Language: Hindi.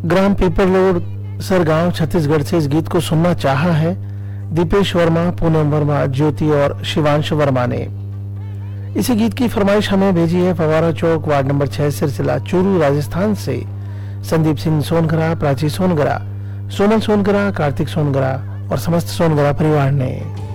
ग्राम पीपलोड सरगांव छत्तीसगढ़ से इस गीत को सुनना चाहा है दीपेश वर्मा, पूनम वर्मा, ज्योति और शिवांश वर्मा ने। इसी गीत की फरमाइश हमें भेजी है फवारा चौक, वार्ड नंबर 6, सिरसिला, चूरू, राजस्थान से संदीप सिंह सोनगरा, प्राची सोनगरा, सोनल सोनगरा, कार्तिक सोनगरा और समस्त सोनगरा परिवार ने।